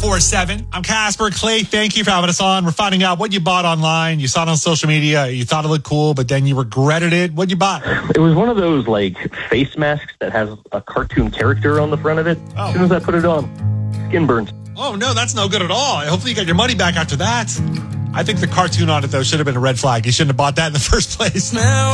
1047. I'm Casper. Clay, thank you for having us on. We're finding out what you bought online. You saw it on social media. You thought it looked cool, but then you regretted it. What'd you buy? It was one of those, face masks that has a cartoon character on the front of it. Oh. As soon as I put it on, skin burns. Oh, no, that's no good at all. Hopefully you got your money back after that. I think the cartoon on it, though, should have been a red flag. You shouldn't have bought that in the first place. Now